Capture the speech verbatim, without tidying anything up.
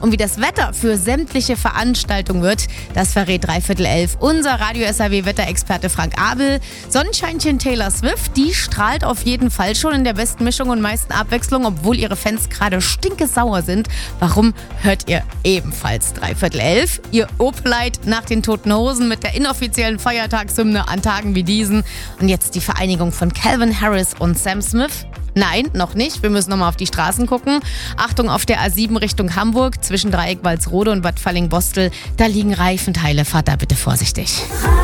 Und wie das Wetter für sämtliche Veranstaltungen wird, das verrät dreiviertel elf unser Radio-S R W-Wetterexperte Frank Abel. Sonnenscheinchen Taylor Swift, die strahlt auf jeden Fall schon in der besten Mischung und meisten Abwechslung, obwohl ihre Fans gerade stinkesauer sind. Warum, hört ihr ebenfalls dreiviertel elf. Ihr Opelite nach den Toten Hosen mit der inoffiziellen Feiertagshymne an Tagen wie diesen. Und jetzt die Vereinigung von Calvin Harris und Sam Smith. Nein, noch nicht. Wir müssen nochmal auf die Straßen gucken. Achtung, auf der A sieben Richtung Hamburg zwischen Dreieck Walsrode und Bad Falling-Bostel. Da liegen Reifenteile. Fahrt da bitte vorsichtig.